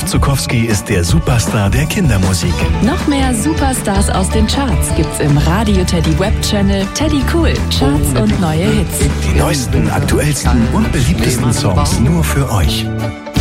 Zukowski ist der Superstar der Kindermusik. Noch mehr Superstars aus den Charts gibt's im Radio Teddy Web-Channel Teddy Cool. Charts und neue Hits. Die neuesten, aktuellsten und beliebtesten Songs nur für euch.